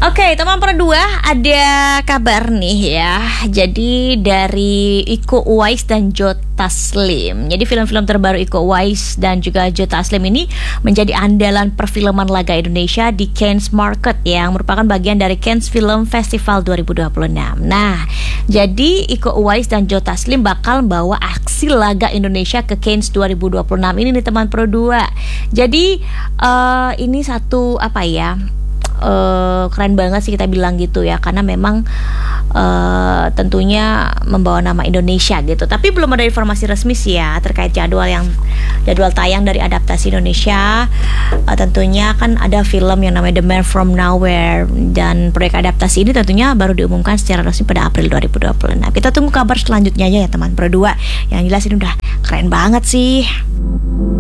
Oke, teman berdua, ada kabar nih ya. Jadi dari Iko Uwais dan Joe Taslim. Jadi film-film terbaru Iko Uwais dan juga Joe Taslim ini menjadi andalan perfilman laga Indonesia di Cannes Market yang merupakan bagian dari Cannes Film Festival 2026. Nah, jadi Iko Uwais dan Joe Taslim bakal bawa aksi laga Indonesia ke Cannes 2026 ini nih teman Pro 2. Jadi ini satu apa ya? Keren banget sih kita bilang gitu ya, karena memang tentunya membawa nama Indonesia gitu. Tapi belum ada informasi resmi sih ya terkait jadwal tayang dari adaptasi Indonesia. Tentunya kan ada film yang namanya The Man From Nowhere, dan proyek adaptasi ini tentunya baru diumumkan secara resmi pada April 2026. Kita tunggu kabar selanjutnya aja ya teman Pro 2. Yang jelas ini udah keren banget sih.